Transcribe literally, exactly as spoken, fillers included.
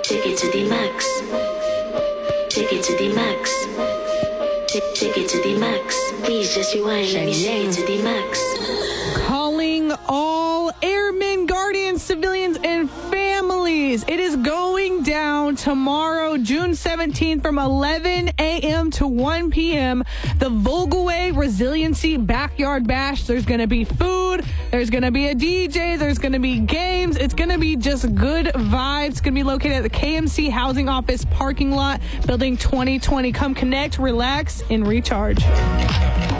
Take it to the max. Take it to the max. Take, take it to the max. Please just rewind. Let me take it to the max. Calling all airmen, guardians, civilians, and families. It is going down tomorrow, June seventeenth, from eleven a.m. to one p.m. The Volgaway Resiliency Backyard Bash. There's going to be food. There's going to be a D J. There's going to be games. It's going to be just good vibes. It's going to be located at the K M C Housing Office parking lot, building twenty twenty. Come connect, relax, and recharge.